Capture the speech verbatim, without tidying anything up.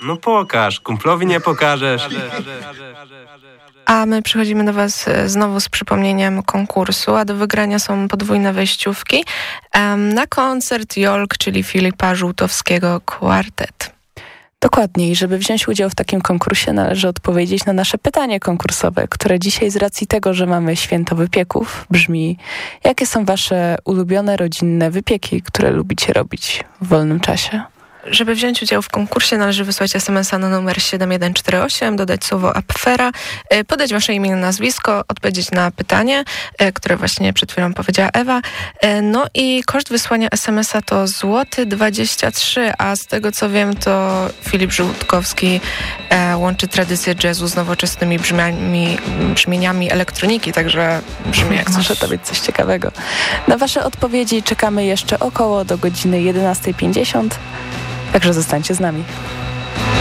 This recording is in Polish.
No pokaż, kumplowi nie pokażesz. A my przychodzimy do Was znowu z przypomnieniem konkursu, a do wygrania są podwójne wejściówki um, na koncert Jolk, czyli Filipa Żółtowskiego Quartet. Dokładnie. I żeby wziąć udział w takim konkursie, należy odpowiedzieć na nasze pytanie konkursowe, które dzisiaj z racji tego, że mamy święto wypieków, brzmi: jakie są Wasze ulubione rodzinne wypieki, które lubicie robić w wolnym czasie? Żeby wziąć udział w konkursie, należy wysłać es em es a na numer siedem jeden cztery osiem, dodać słowo apfera, podać wasze imię i nazwisko, odpowiedzieć na pytanie, które właśnie przed chwilą powiedziała Ewa. No i koszt wysłania es em es a to złoty dwadzieścia trzy, a z tego co wiem, to Filip Żółtkowski łączy tradycję jazzu z nowoczesnymi brzmiami, brzmieniami elektroniki, także brzmi jak coś. Może to być coś ciekawego. Na wasze odpowiedzi czekamy jeszcze około do godziny jedenasta pięćdziesiąt. Także zostańcie z nami.